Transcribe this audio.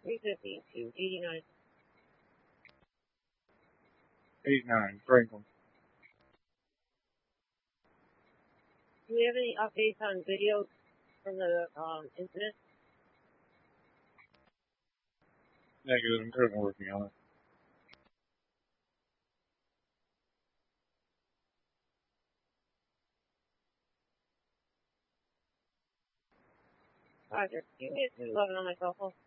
350 to 89. 89, Franklin. Do we have any updates on videos from the incident? Negative, I'm currently working on it. Roger. Give me a 211 on my cell phone.